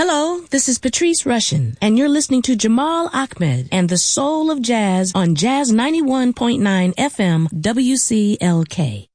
Hello, this is Patrice Rushen, and you're listening to Jamal Ahmed and the Soul of Jazz on Jazz 91.9 FM WCLK.